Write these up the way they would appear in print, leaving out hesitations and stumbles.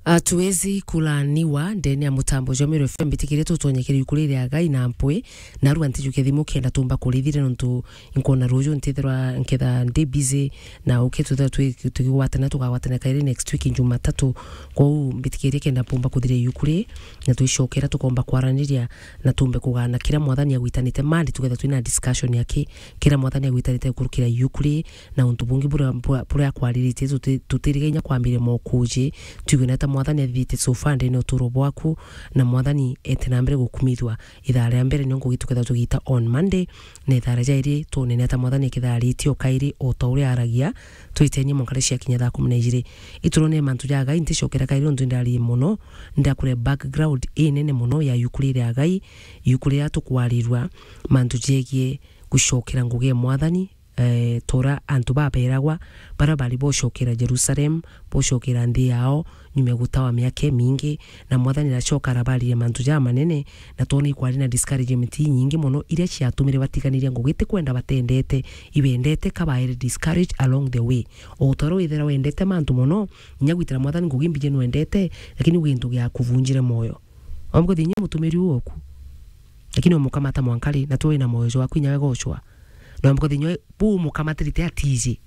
Tuwezi kulaniwa ndeni ya mutambo Jomero FM bitikire tutonyekere yukulire ya gai na mpwe na ruwa ntiju thimu kenda tumba kulithire nontu inkona rujo ntithirwa nketha ndi busy na uketu that tukiwatana tukawatana kaire next week Jumatatu kwa bitikire kenda pumba kuthire yukuri na tuishokera tukomba kwaraniria na tumbe kugana kila mwathani agwitanite mandi tugetha twina discussion yake kila mwathani agwitanite kurukira yukuri na untu bungi bura kwariritie tutirigenya kwambire mokuje tugena mwathani athite sofa ndene uturo bwaku na mwathani etenambere gukumithwa ithare mbere nyongo gituketha tugita on Monday na ithare jairi tonene ata mwathani kitharitio kairi o tauri aragia twitenie monkare cia kinya tha 12 iturone mantu jaga inte shokera kairi ndu ndari muno ndakure background nene muno ya yukulire agai yukulire atukwarirwa mantu jegie gushokera nguge mwathani tora antu baberagwa bara bali boshokera Jerusalem boshokera ndi yao nyume gutawa miake mingi na mwathani na chokara bali mantu ja manene na toni kwari na discouragement nyingi muno iria ciatumire batiganiria ngugite kwenda batendete ibendete kabaire discourage along the way o toro ithera wendete mantu muno nyagwitira mwathani ngugimbije nwendete lakini windu ya kuvunjire moyo omgo dinye mutumiri woku lakini omukamata mwankali na towe na moyo waku nyawe gochwa no mko dinyo bu mukamatirite atizi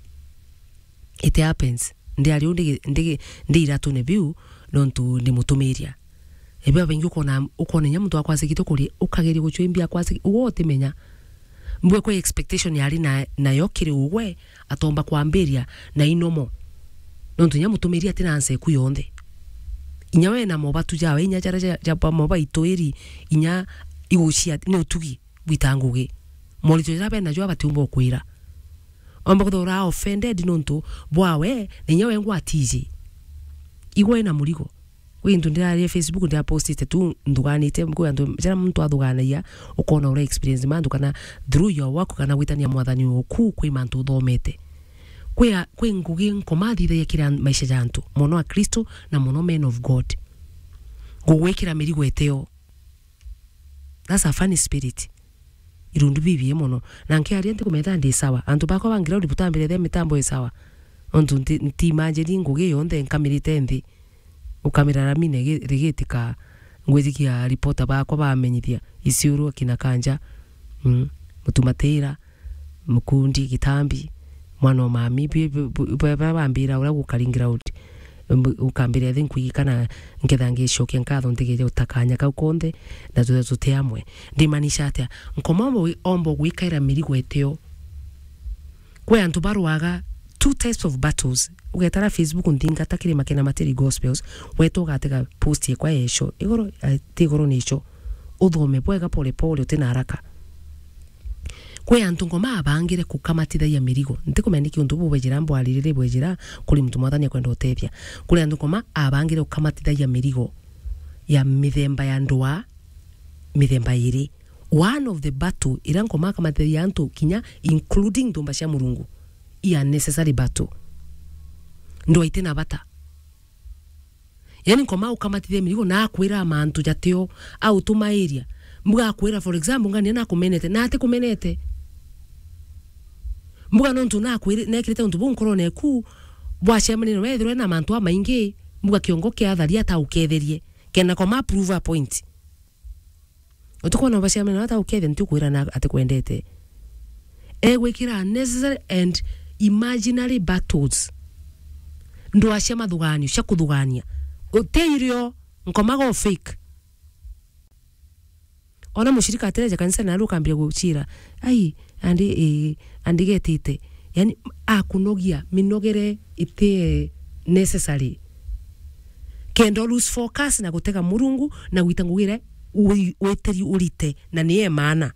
it happens ndi ali ndira tune view nontu ndi mutumiria ebe abengi ukona nyamuntu akwazikito kuri ukageri guchwembia kwaziki wote menya mbwe kwa expectation yali na yokire uwe atomba kwamberia na inomo nontu nyamutumiria tena anse kuyonthe inyawe na mobatu jawe inya jara moba itoeri inya igushia no tugi witanguge molito jabe na jwa batumbo kwira omba kudora offended nonto bwawe ninyawe ngwatije igwe na muligo windu ndira Facebook ndira postite tu nduganite mko yandu jara muntu adugana ya ukona ura experience mandu kana through your work kana witania mwathani oku kwi mantu thomete kwe ngugi nkomathire yakira maisha jantu mono a Kristo na mono men of God gugwekira mirigo eteo. That's a funny spirit irundu bibie mono na nke ariente kumetha ndi sawa antu bako bangira uri butambire the mitambo e sawa ontu nti imagine nguge yonde nkamirite nthi ukamira ramine rigitika ngwezikia reporter bako bamenyithia isiuru kina kanja mutumatira mukundi gitambi mwana mami bambira ura gukaringira uti ukambire then kuikana ngethange shoke nkatho ntegeje utakanya kaukonde na tuzote amwe ndimanisha atia nkomambo ombo gwikaira mirigo eteo kwe antu barwaga two types of battles ugetara Facebook ndinga takire makena materi gospels weto gateka post ye kwa esho igoro tigoro nicho uthome bwega pole pole utena haraka kwe antu ngoma abangire kukamatitha ya mirigo ndikumendiki untu bubejira mbwalirire bwejira kuli mtu mwathani kwenda utethia kule antu ngoma abangire kukamatitha ya mirigo ya mithemba ya ndoa mithemba iri one of the battle ira ngoma kamatitha ya antu kinya including ndomba cia Murungu ia necessary battle ndo itena bata yani ngoma ukamatitha mirigo na akwira mantu jateo au tuma area mbuga akwira for example ngani na kumenete na ate kumenete mbuga nontu na akwira nekirite untu bunkoro neku bwashemani no wethirwe na mantu amaingi mbuga kiongo kia athari ata uketherie kena koma prove a point utukona bashemani ata ukethe ntukwira na ate kwendete egwikira necessary and imaginary battles ndo ashema thugani shakuthugania uteirio nkomago fake ona mushirika atereje kanisa na ruka ambia guchira ai andigetite yani akunogia minogere ite necessary kendo lose focus na gutega Murungu na gwitangugire weteri urite na niye maana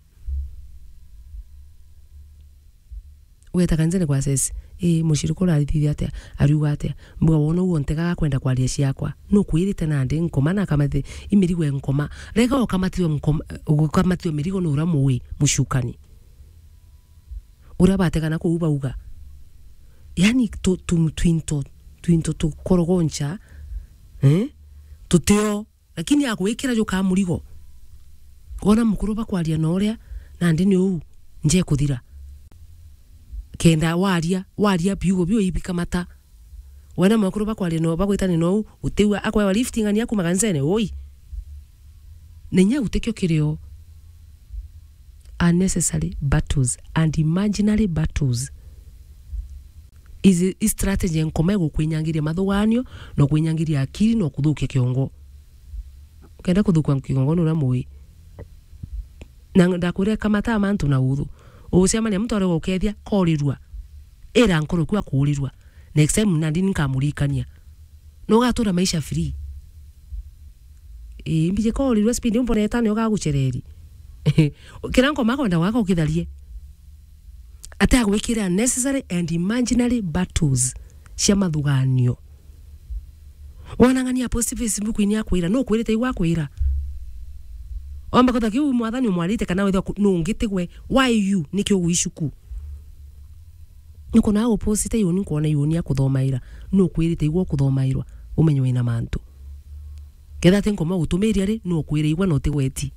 weta kanzene kwa sesi mushiriko la rithia atia ariuga atia mbuga wona uo ntega kwenda kwaria ciakwa no kwirite na ndi nkoma na kamathi imirigo nkoma rega okamatio nkoma ukamatio mirigo no uramuwi mushukani urabatega na kuuba uga yani twinto tu korogoncha tuteo lakini akwikira joka murigo ona mukuru bakwaria noria na ndi ni u nje kuthira kenda waria biugo bio ibikamata wana makuru bakwali no bagwitani no utewa akwa lifting ani aku magansene oi nenya utekyo kireo unnecessary battles and imaginary battles is strategy enkomego kwinyangiria mathuganio no kwinyangiria akiri no kuthukia kiongo kenda kuthukia kiongo no ramui na ndakwire kamata mantu na uthu uciama ni mtu ari gukethia korirwa era nkoro kwa kuurirwa next time na ndini kamurikania no gatura maisha free mbije korirwa speed mbone tani ogaguchereri kirango makonda wako ukitharie ata gwikira necessary and imaginary battles cia mathuganio wanangania post Facebook ini akwira no kwirite igwa kwira omba kotha kiu mwathani umwarite kana wetho no ngitigwe why you nikyo gwishuku niko na go post te yoni kuona yoni akuthomaira no kwirite igwa kuthomairwa umenywe na mantu ketha tenko ma gutumiria ri no kwira igwa no tigweti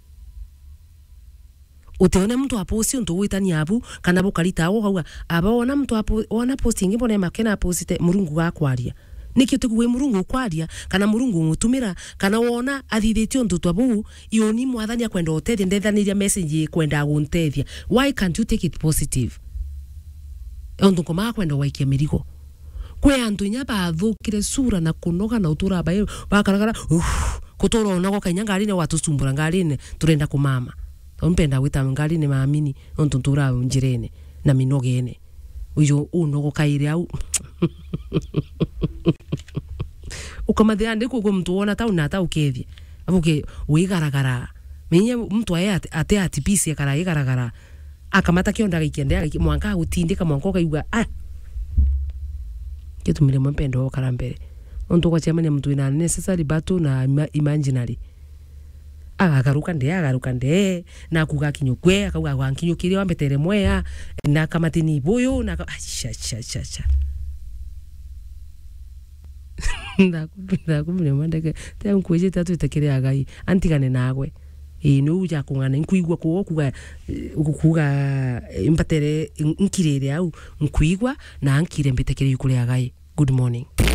uteone mtu aposti untu witani abu kana bukarita ago gauga abona mtu ona posting mbone makena postite murungu gakwaria nikyo tukuwe murungu kwaria kana murungu mutumira kana wona athithitio untu twabu ioni mwathani akwenda utethia ndethaniria message kwenda guntethia why can't you take it positive untu koma kwenda waikia mirigo kwe antu nya bathukire sura na kunoga na utura bae bakaragara kutora onago kanyanga rine watu sumbura ngarine turenda kumama ompenda wita ngari ni maamini ontuntura njirene na minogene uyo unogo kaire au ukamathia ndiko mtu wona ta una ta ukethia abuke wigaragara menye mtu aya ate atipisi kara igaragara akamata kionda gikendea mwanka gutindika mwanko kaigwa kitumire mpendo kara mbere onto kwa chama ni mtu ina necessary battle na imaginary agaruka nde na kuga kinyukwe akauga kwa kinyukire wa mbetere mwea na kamatini boyo na cha ndakubira mandeke te nkweje tatu itekere agai antigane nagwe no uja kungana nkuigwa kuga imbatere nkirere au nkuigwa na nkire mbetekere yukure agai good morning